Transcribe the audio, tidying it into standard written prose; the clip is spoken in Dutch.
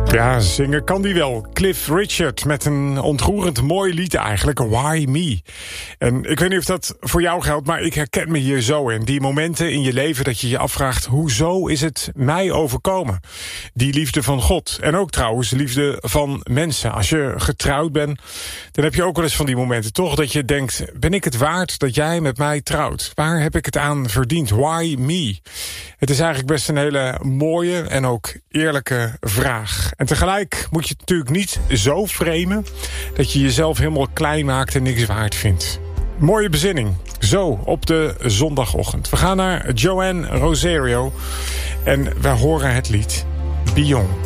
Ja, zingen kan die wel. Cliff Richard met een ontroerend mooi lied eigenlijk, Why Me? En ik weet niet of dat voor jou geldt, maar ik herken me hier zo in. Die momenten in je leven dat je je afvraagt, hoezo is het mij overkomen? Die liefde van God. En ook trouwens de liefde van mensen. Als je getrouwd bent, dan heb je ook wel eens van die momenten toch dat je denkt, ben ik het waard dat jij met mij trouwt? Waar heb ik het aan verdiend? Why me? Het is eigenlijk best een hele mooie en ook eerlijke vraag. En tegelijk moet je het natuurlijk niet zo framen dat je jezelf helemaal klein maakt en niks waard vindt. Mooie bezinning. Zo op de zondagochtend. We gaan naar Joanne Rosario en we horen het lied Beyond.